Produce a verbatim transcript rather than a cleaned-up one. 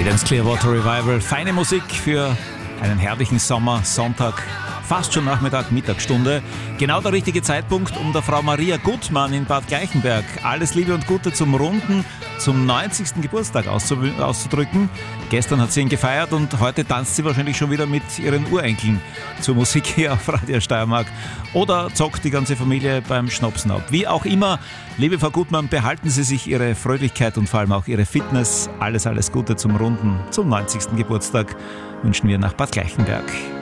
Creedence Clearwater Revival. Feine Musik für einen herrlichen Sommer-Sonntag. Fast schon Nachmittag, Mittagsstunde. Genau der richtige Zeitpunkt, um der Frau Maria Gutmann in Bad Gleichenberg alles Liebe und Gute zum Runden, zum neunzigsten Geburtstag auszudrücken. Gestern hat sie ihn gefeiert und heute tanzt sie wahrscheinlich schon wieder mit ihren Urenkeln zur Musik hier auf Radio Steiermark. Oder zockt die ganze Familie beim Schnapsen ab. Wie auch immer, liebe Frau Gutmann, behalten Sie sich Ihre Fröhlichkeit und vor allem auch Ihre Fitness. Alles, alles Gute zum Runden, zum neunzigsten Geburtstag wünschen wir nach Bad Gleichenberg.